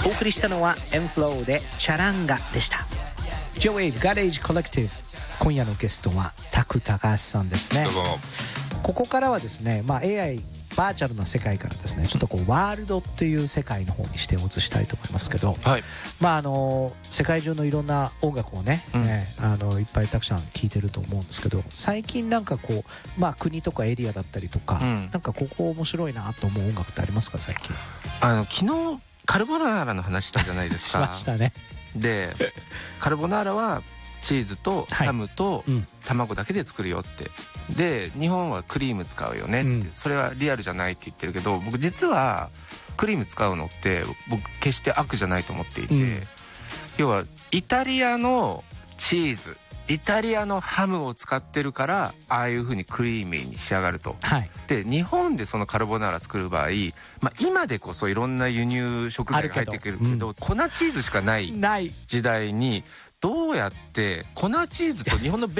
お送りしたのはエンフローでチャランガでした。 J-Wave ガレージコレクティブ、今夜のゲストはタク高橋さんですね。ここからはですね、AIバーチャルな世界からですね、ちょっとこうワールドっていう世界の方に視点を移したいと思いますけど、 はい、 世界中のいろんな音楽をね、いっぱいたくさん聴いてると思うんですけど、最近なんかこう、国とかエリアだったりとか、なんかここ面白いなと思う音楽ってありますか最近？ 昨日カルボナーラの話したじゃないですか。 しましたね。 でカルボナーラはチーズとハムと卵だけで作るよって、で日本はクリーム使うよねって、それはリアルじゃないって言ってるけど、僕実はクリーム使うのって僕決して悪じゃないと思っていて、要はイタリアのチーズ、イタリアのハムを使ってるからああいう風にクリーミーに仕上がると、で日本でそのカルボナーラ作る場合、今でこそいろんな輸入食材が入ってくるけど、粉チーズしかない時代にどうやって粉チーズと日本の